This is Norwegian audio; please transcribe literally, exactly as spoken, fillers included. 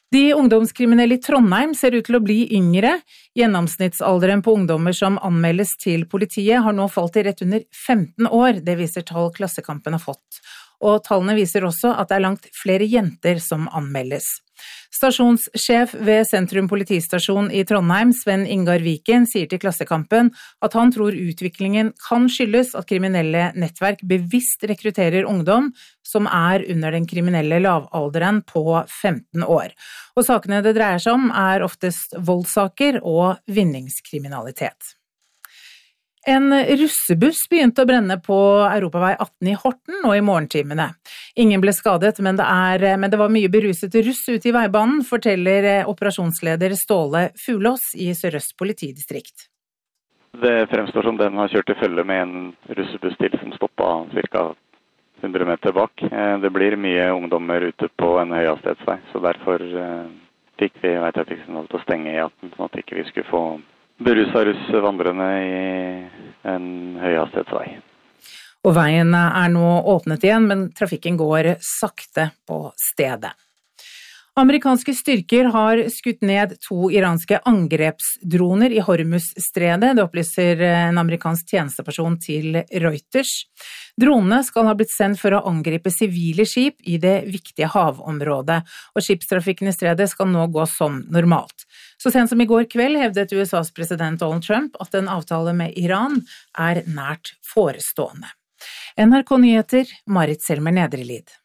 De ungdomskriminelle i Trondheim ser ut til å bli yngre. Gjennomsnittsalderen på ungdommer som anmeldes til politiet har nå falt til rett under femten år, det viser tall Klassekampen har fått. Og tallene viser også at det er langt flere jenter som anmeldes. Stasjonssjef ved Sentrum politistasjon i Trondheim, Sven Ingar Viken, sier til Klassekampen at han tror utviklingen kan skyldes at kriminelle nettverk bevisst rekrutterer ungdom som er under den kriminelle lavalderen på femten år. Og sakene det dreier seg om er oftest voldssaker og vinningskriminalitet. En russebuss begynte å brenne på Europavei atten i Horten nå i morgentimene. Ingen ble skadet, men det, er, men det var mye berusete russ ute i veibanen, forteller operasjonsleder Ståle Fulås i Sør-Øst politidistrikt. Det fremstår som den har kjørt i følge med en russebuss til som stoppet ca. hundre meter bak. Det blir mye ungdommer ute på en høyhastighetsvei, så derfor fikk vi veitrafikksignal til å stenge E atten, sånn at ikke vi skulle få berusa russ vandrende i en høyhastighetsvei. Og veien er nå åpnet igjen, men trafikken går sakte på stedet. Amerikanske styrker har skutt ned to iranske angrepsdroner i Hormuz-stredet, det opplyser en amerikansk tjenesteperson til Reuters. Dronene skal ha blitt sendt for å angripe sivile skip i det viktige havområdet, og skipstrafikken i stredet skal nå gå som normalt. Så sent som i går kveld hevdet U S A's president Donald Trump at en avtale med Iran er nært forestående. N R K Nyheter, Marit Selmer Nedrelid.